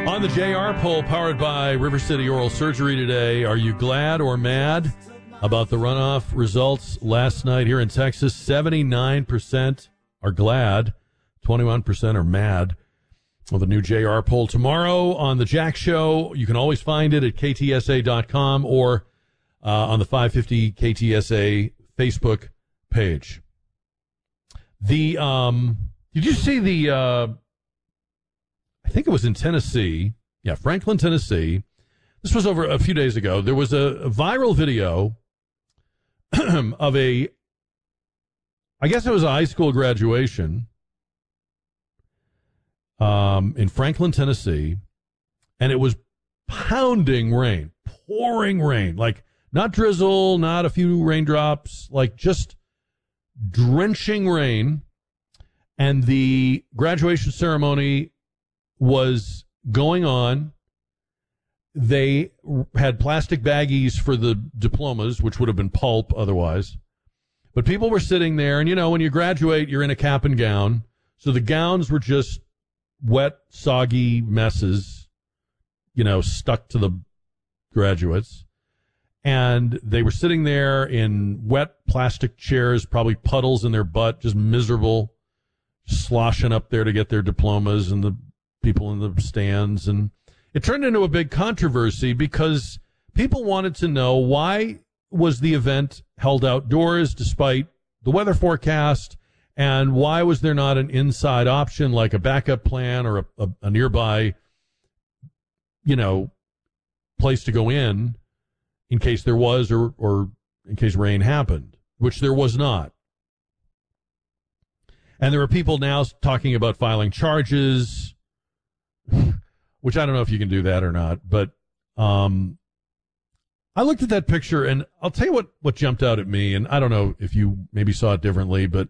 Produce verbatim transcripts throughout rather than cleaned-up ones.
On the J R poll powered by River City Oral Surgery today, are you glad or mad about the runoff results last night here in Texas? seventy-nine percent are glad, twenty-one percent are mad. Well, the new J R poll tomorrow on the Jack Show. You can always find it at K T S A dot com or uh, on the five fifty K T S A Facebook page. The um, did you see the? Uh, I think it was in Tennessee. Yeah, Franklin, Tennessee. This was over a few days ago. There was a, a viral video of a, I guess it was a high school graduation um, in Franklin, Tennessee, and it was pounding rain, pouring rain, like not drizzle, not a few raindrops, like just drenching rain. And the graduation ceremony was going on. They had plastic baggies for the diplomas, which would have been pulp otherwise. But people were sitting there, and, you know, when you graduate, you're in a cap and gown. So the gowns were just wet, soggy messes, you know, stuck to the graduates. And they were sitting there in wet plastic chairs, probably puddles in their butt, just miserable, sloshing up there to get their diplomas, and the people in the stands. And it turned into a big controversy because people wanted to know, why was the event held outdoors despite the weather forecast, and why was there not an inside option like a backup plan or a, a, a nearby, you know, place to go in in case there was, or, or in case rain happened, which there was not. And there are people now talking about filing charges, which I don't know if you can do that or not, but um, I looked at that picture, and I'll tell you what, what jumped out at me, and I don't know if you maybe saw it differently, but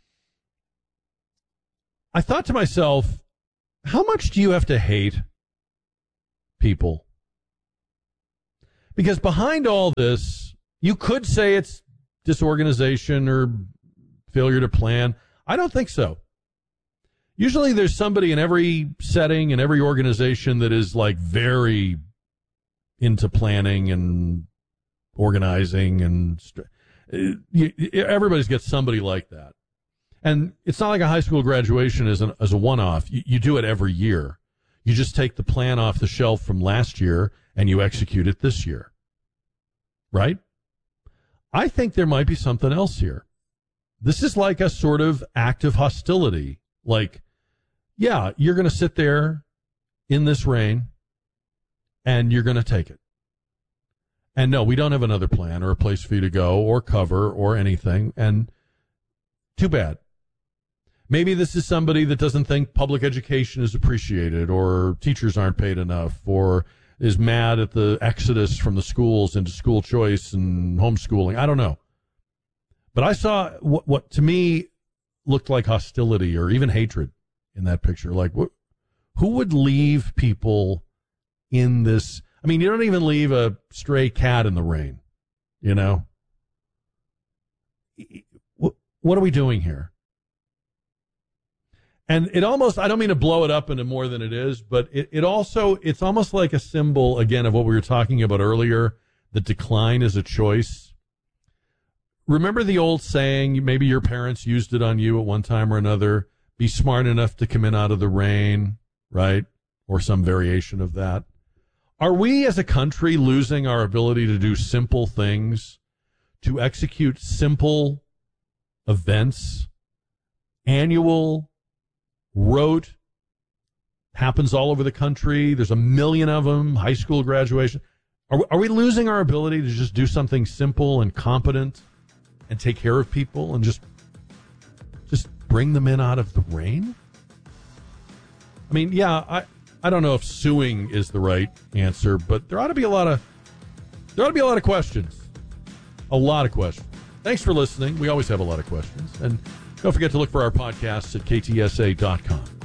I thought to myself, how much do you have to hate people? Because behind all this, you could say it's disorganization or failure to plan. I don't think so. Usually there's somebody in every setting, in every organization, that is like very into planning and organizing, and everybody's got somebody like that. And it's not like a high school graduation as, an, as a one-off. You, you do it every year. You just take the plan off the shelf from last year and you execute it this year. Right? I think there might be something else here. This is like a sort of act of hostility. Like, yeah, you're going to sit there in this rain and you're going to take it. And no, we don't have another plan or a place for you to go or cover or anything. And too bad. Maybe this is somebody that doesn't think public education is appreciated, or teachers aren't paid enough, or is mad at the exodus from the schools into school choice and homeschooling. I don't know. But I saw what, what to me looked like hostility or even hatred in that picture. Like, what, who would leave people in this? I mean, you don't even leave a stray cat in the rain, you know? What, what are we doing here? And it almost, I don't mean to blow it up into more than it is, but it, it also, it's almost like a symbol, again, of what we were talking about earlier, that decline is a choice. Remember the old saying, maybe your parents used it on you at one time or another, be smart enough to come in out of the rain, right? Or some variation of that. Are we as a country losing our ability to do simple things, to execute simple events, annual, rote, happens all over the country. There's a million of them, high school graduation. Are we, are we losing our ability to just do something simple and competent and take care of people and just just bring them in out of the rain? I mean, yeah, I, I don't know if suing is the right answer, but there ought to be a lot of there ought to be a lot of questions. A lot of questions. Thanks for listening. We always have a lot of questions. And don't forget to look for our podcasts at K T S A dot com.